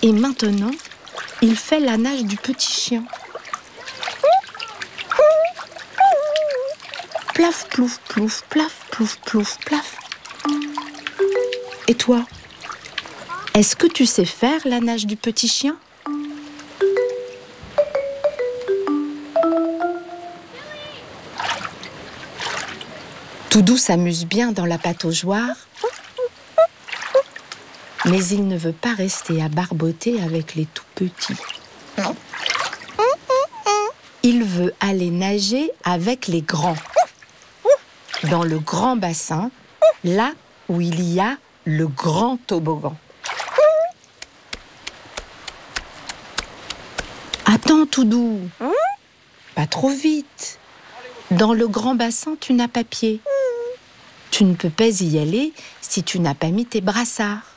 Et maintenant, il fait la nage du petit chien. Plaf, plouf, plouf, plaf, plouf, plouf, plaf. Et toi, est-ce que tu sais faire la nage du petit chien ? Toudou s'amuse bien dans la pataugeoire, mais il ne veut pas rester à barboter avec les tout petits. Il veut aller nager avec les grands, dans le grand bassin, là où il y a le grand toboggan. Attends, Toudou, pas trop vite. Dans le grand bassin, tu n'as pas pied. Tu ne peux pas y aller si tu n'as pas mis tes brassards.